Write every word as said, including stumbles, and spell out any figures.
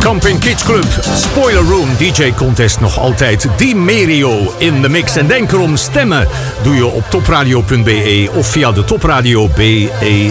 Camping Kids Club, Spoiler Room, D J Contest nog altijd. Di Merio in de mix. En denk erom, stemmen doe je op topradio punt be of via de Topradio B E